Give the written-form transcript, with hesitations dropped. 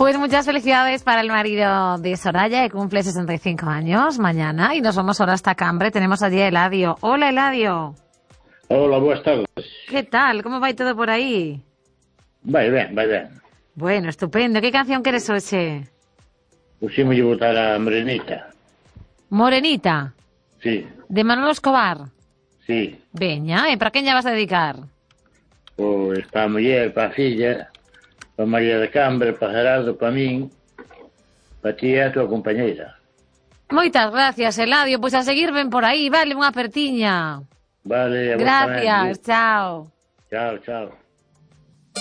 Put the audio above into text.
Pues muchas felicidades para el marido de Soraya, que cumple 65 años mañana. Y nos vamos ahora hasta Cambre. Tenemos allí a Eladio. Hola, Eladio. Hola, boas tardes. ¿Qué tal? ¿Cómo va todo por ahí? Vai ben. Bueno, estupendo. ¿Qué canción quieres hoxe? Puximos botar a Morenita. Morenita. Sí, De Manolo Escobar. sí. Veña, e para quen lla vas a dedicar? Pois para a muller, para a filla, para María de Cambre, para Gerardo, para min, para ti e a tua compañeira. Moitas gracias, Eladio. Pois a seguir ben por aí, vale, unha apertiña. Vale, a vos tamén. Gracias, chao. Chao.